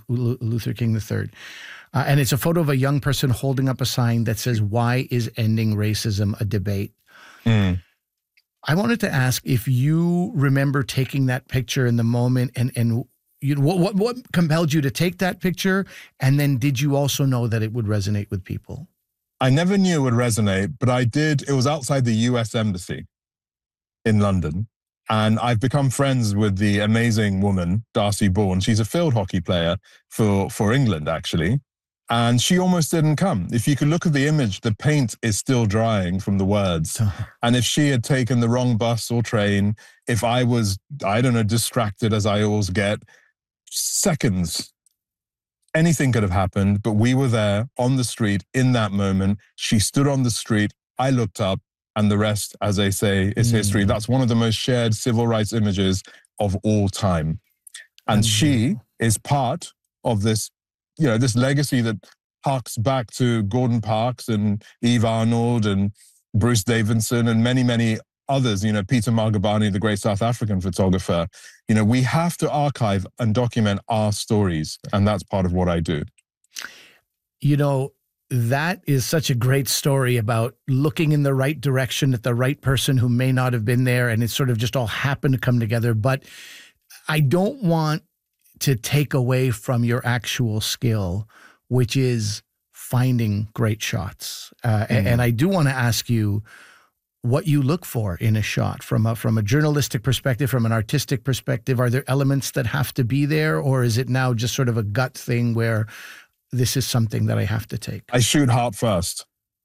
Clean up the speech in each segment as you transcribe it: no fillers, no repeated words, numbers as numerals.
Luther King III. And it's a photo of a young person holding up a sign that says, "Why is ending racism a debate?" Mm. I wanted to ask if you remember taking that picture in the moment, and you know, what compelled you to take that picture? And then did you also know that it would resonate with people? I never knew it would resonate, but I did. It was outside the US Embassy in London. And I've become friends with the amazing woman, Darcy Bourne. She's a field hockey player for England, actually. And she almost didn't come. If you could look at the image, the paint is still drying from the words. And if she had taken the wrong bus or train, if I was, I don't know, distracted as I always get, seconds, anything could have happened. But we were there on the street in that moment. She stood on the street. I looked up, and the rest, as they say, is history. That's one of the most shared civil rights images of all time. And she is part of this, you know, this legacy that harks back to Gordon Parks and Eve Arnold and Bruce Davidson and many, many others, you know, Peter Margabani, the great South African photographer. You know, we have to archive and document our stories, and that's part of what I do. You know, that is such a great story about looking in the right direction at the right person who may not have been there, and it sort of just all happened to come together. But I don't want to take away from your actual skill, which is finding great shots. And I do want to ask you what you look for in a shot from a journalistic perspective, from an artistic perspective. Are there elements that have to be there, or is it now just sort of a gut thing where this is something that I have to take? I shoot heart first.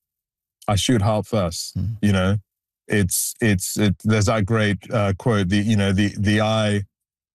You know, there's that great quote, the eye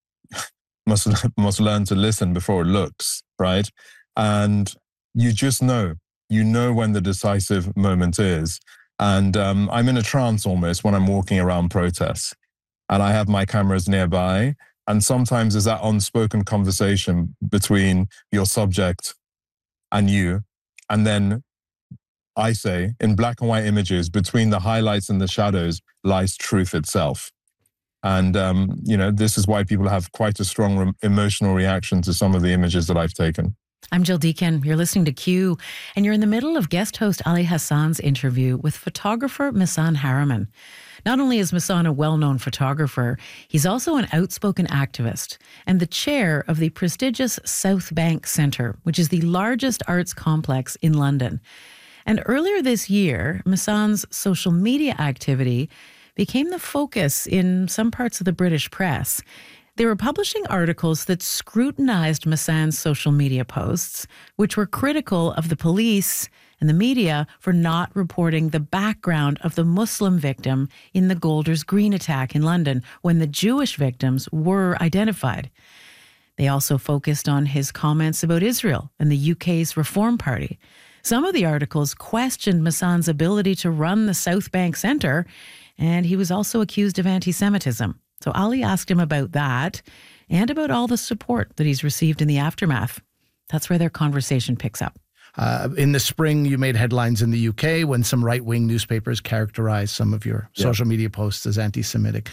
must learn to listen before it looks, right? And you just know when the decisive moment is. And I'm in a trance almost when I'm walking around protests, and I have my cameras nearby. And sometimes there's that unspoken conversation between your subject and you. And then I say, in black and white images, between the highlights and the shadows lies truth itself. And, you know, this is why people have quite a strong emotional reaction to some of the images that I've taken. I'm Jill Deacon. You're listening to Q, and you're in the middle of guest host Ali Hassan's interview with photographer Missan Harriman. Not only is Missan a well-known photographer, he's also an outspoken activist and the chair of the prestigious South Bank Centre, which is the largest arts complex in London. And earlier this year, Missan's social media activity became the focus in some parts of the British press. They were publishing articles that scrutinized Missan's social media posts, which were critical of the police and the media for not reporting the background of the Muslim victim in the Golders Green attack in London when the Jewish victims were identified. They also focused on his comments about Israel and the UK's Reform Party. Some of the articles questioned Missan's ability to run the South Bank Centre, and he was also accused of anti-Semitism. So Ali asked him about that and about all the support that he's received in the aftermath. That's where their conversation picks up. In the spring, you made headlines in the UK when some right-wing newspapers characterized some of your social media posts as anti-Semitic.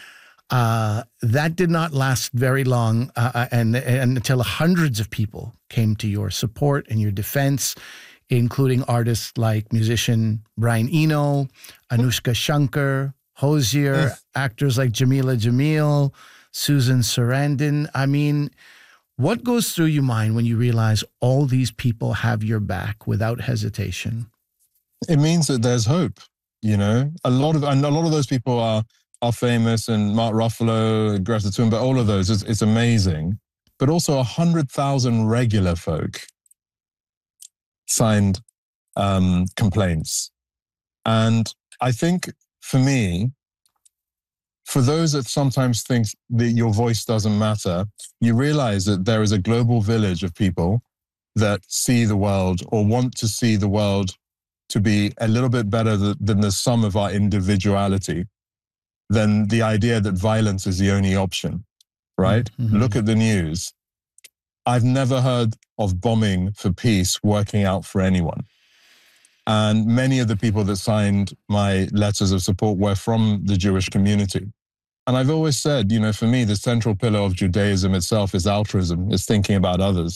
That did not last very long, and until hundreds of people came to your support and your defense, including artists like musician Brian Eno, Anushka Shankar, Hozier, actors like Jamila Jamil, Susan Sarandon. I mean, what goes through your mind when you realize all these people have your back without hesitation? It means that there's hope, you know. A lot of those people are famous, and Mark Ruffalo, Greta Thunberg, all of those. It's amazing. But also 100,000 regular folk signed complaints. And I think for me, for those that sometimes think that your voice doesn't matter, you realize that there is a global village of people that see the world or want to see the world to be a little bit better than the sum of our individuality, than the idea that violence is the only option, right? Mm-hmm. Look at the news. I've never heard of bombing for peace working out for anyone. And many of the people that signed my letters of support were from the Jewish community. And I've always said, you know, for me, the central pillar of Judaism itself is altruism, is thinking about others.